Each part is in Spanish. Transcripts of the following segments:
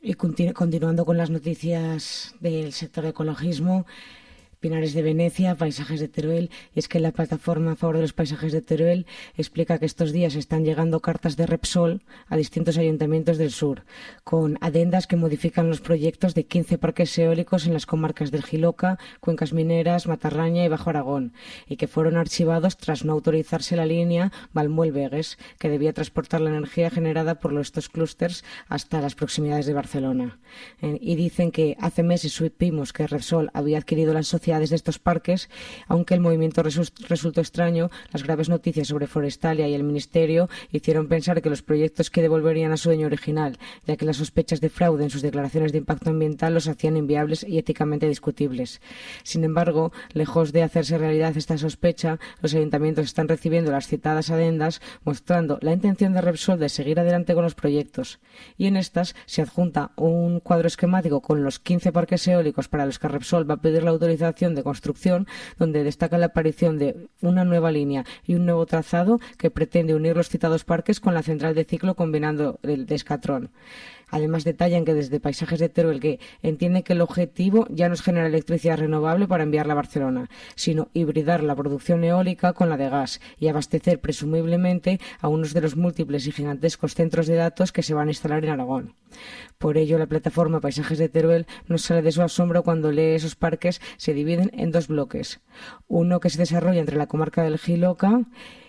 Y continuando con las noticias del sector de ecologismo, Pinares de Venecia, paisajes de Teruel, y es que la plataforma a favor de los paisajes de Teruel explica que estos días están llegando cartas de Repsol a distintos ayuntamientos del sur, con adendas que modifican los proyectos de 15 parques eólicos en las comarcas del Jiloca, Cuencas Mineras, Matarraña y Bajo Aragón, y que fueron archivados tras no autorizarse la línea Valmuel-Begues, que debía transportar la energía generada por estos clústers hasta las proximidades de Barcelona. Y dicen que hace meses supimos que Repsol había adquirido la sociedad de estos parques, aunque el movimiento resultó extraño. Las graves noticias sobre Forestalia y el Ministerio hicieron pensar que los proyectos que devolverían a su dueño original, ya que las sospechas de fraude en sus declaraciones de impacto ambiental los hacían inviables y éticamente discutibles. Sin embargo, lejos de hacerse realidad esta sospecha, los ayuntamientos están recibiendo las citadas adendas, mostrando la intención de Repsol de seguir adelante con los proyectos. Y en estas se adjunta un cuadro esquemático con los 15 parques eólicos para los que Repsol va a pedir la autorización de construcción, donde destaca la aparición de una nueva línea y un nuevo trazado que pretende unir los citados parques con la central de ciclo combinando el de Escatrón. Además, detallan que desde Paisajes de Teruel que entienden que el objetivo ya no es generar electricidad renovable para enviarla a Barcelona, sino hibridar la producción eólica con la de gas y abastecer presumiblemente a unos de los múltiples y gigantescos centros de datos que se van a instalar en Aragón. Por ello, la plataforma Paisajes de Teruel no sale de su asombro cuando lee esos parques se dividen en dos bloques. Uno que se desarrolla entre la comarca del Jiloca,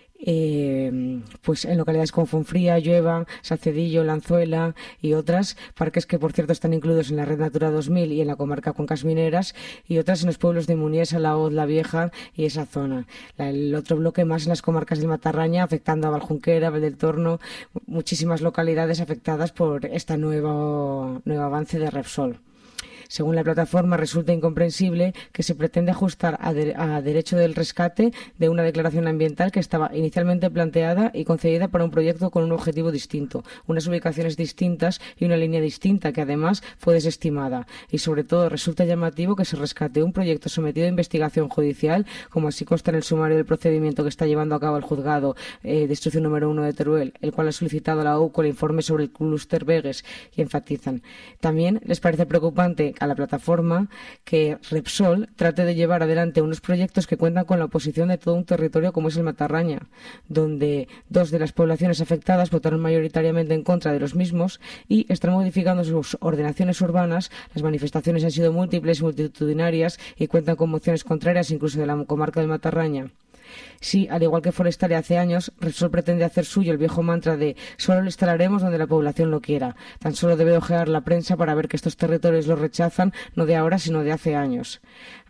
pues en localidades como Fonfría, Llueva, Salcedillo, Lanzuela y otras, parques que por cierto están incluidos en la Red Natura 2000 y en la comarca Cuencas Mineras, y otras en los pueblos de Munies, Alaoz, La Vieja y esa zona. El otro bloque más en las comarcas de Matarraña, afectando a Valjunquera, Valdeltorno, muchísimas localidades afectadas por este nuevo avance de Repsol. Según la plataforma, resulta incomprensible que se pretende ajustar a derecho del rescate de una declaración ambiental que estaba inicialmente planteada y concedida para un proyecto con un objetivo distinto, unas ubicaciones distintas y una línea distinta que además fue desestimada. Y sobre todo resulta llamativo que se rescate un proyecto sometido a investigación judicial, como así consta en el sumario del procedimiento que está llevando a cabo el juzgado de instrucción número 1 de Teruel, el cual ha solicitado a la UCO el informe sobre el clúster Begues, y enfatizan. También les parece preocupante a la plataforma que Repsol trate de llevar adelante unos proyectos que cuentan con la oposición de todo un territorio como es el Matarraña, donde dos de las poblaciones afectadas votaron mayoritariamente en contra de los mismos y están modificando sus ordenaciones urbanas. Las manifestaciones han sido múltiples y multitudinarias y cuentan con mociones contrarias incluso de la comarca del Matarraña. Sí, al igual que Forestalia hace años, Repsol pretende hacer suyo el viejo mantra de solo lo instalaremos donde la población lo quiera. Tan solo debe ojear la prensa para ver que estos territorios los rechazan, no de ahora, sino de hace años.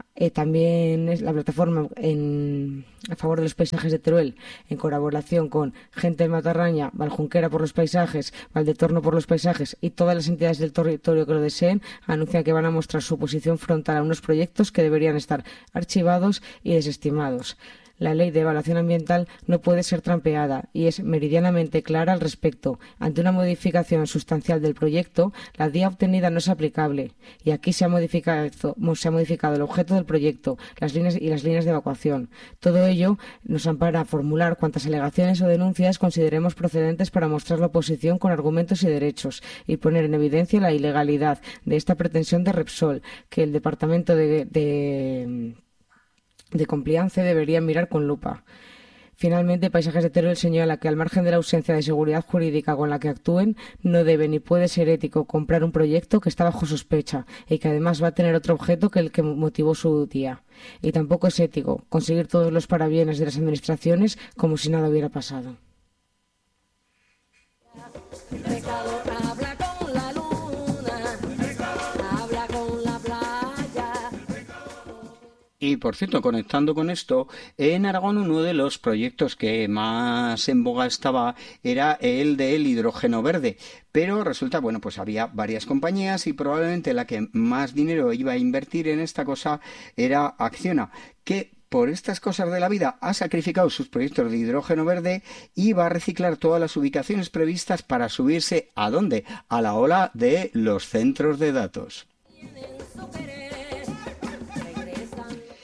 También es la plataforma a favor de los paisajes de Teruel, en colaboración con Gente de Matarraña, Valjunquera por los paisajes, Valdetorno por los paisajes y todas las entidades del territorio que lo deseen, anuncian que van a mostrar su oposición frontal a unos proyectos que deberían estar archivados y desestimados. La ley de evaluación ambiental no puede ser trampeada y es meridianamente clara al respecto. Ante una modificación sustancial del proyecto, la DIA obtenida no es aplicable y aquí se ha modificado el objeto del proyecto, las líneas de evacuación. Todo ello nos ampara a formular cuantas alegaciones o denuncias consideremos procedentes para mostrar la oposición con argumentos y derechos y poner en evidencia la ilegalidad de esta pretensión de Repsol, que el Departamento de Compliance debería mirar con lupa. Finalmente, Paisajes de Teruel señala que al margen de la ausencia de seguridad jurídica con la que actúen, no debe ni puede ser ético comprar un proyecto que está bajo sospecha y que además va a tener otro objeto que el que motivó su tía. Y tampoco es ético conseguir todos los parabienes de las administraciones como si nada hubiera pasado. Y, por cierto, conectando con esto, en Aragón uno de los proyectos que más en boga estaba era el del hidrógeno verde. Pero resulta, bueno, pues había varias compañías y probablemente la que más dinero iba a invertir en esta cosa era Acciona, que por estas cosas de la vida ha sacrificado sus proyectos de hidrógeno verde y va a reciclar todas las ubicaciones previstas para subirse ¿a dónde? A la ola de los centros de datos.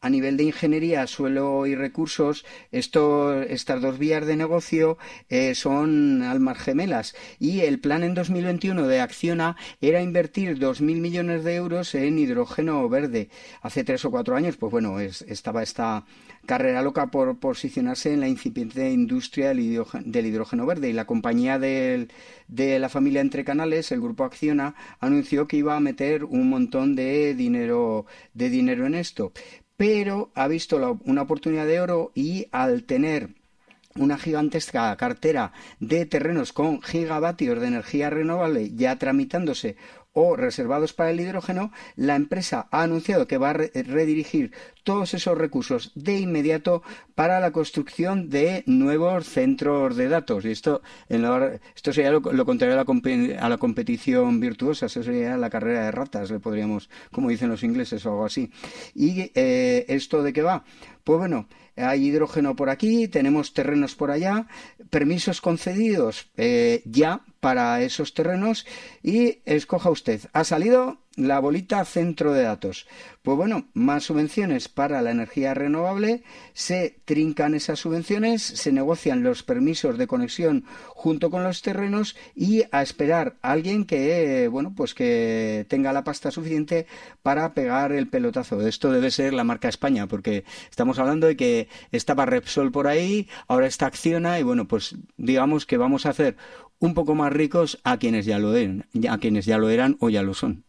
a nivel de ingeniería, suelo y recursos, estas dos vías de negocio son almas gemelas, y el plan en 2021 de Acciona era invertir 2.000 millones de euros en hidrógeno verde. Hace 3 o 4 años, pues bueno, estaba esta carrera loca por posicionarse en la incipiente industria del hidrógeno verde, y la compañía de la familia Entre Canales, el grupo Acciona, anunció que iba a meter un montón de dinero en esto, pero ha visto una oportunidad de oro, y al tener una gigantesca cartera de terrenos con gigavatios de energía renovable ya tramitándose o reservados para el hidrógeno, la empresa ha anunciado que va a redirigir todos esos recursos de inmediato para la construcción de nuevos centros de datos. Y esto sería lo contrario a la competición virtuosa, eso sería la carrera de ratas, le podríamos, como dicen los ingleses, o algo así. ¿Y esto de qué va? Pues bueno, hay hidrógeno por aquí, tenemos terrenos por allá, permisos concedidos ya para esos terrenos, y escoja usted. Ha salido la bolita centro de datos. Pues bueno, más subvenciones para la energía renovable, se trincan esas subvenciones, se negocian los permisos de conexión junto con los terrenos, y a esperar a alguien que, bueno, pues que tenga la pasta suficiente para pegar el pelotazo. Esto debe ser la marca España, porque estamos hablando de que estaba Repsol por ahí, ahora está Acciona, y bueno, pues digamos que vamos a hacer un poco más ricos a quienes ya lo eran o ya lo son.